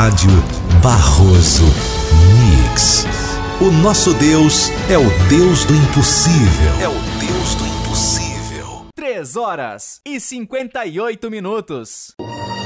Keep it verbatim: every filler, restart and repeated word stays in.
Rádio Barroso Mix. O nosso Deus é o Deus do impossível. É o Deus do impossível. três horas e cinquenta e oito minutos.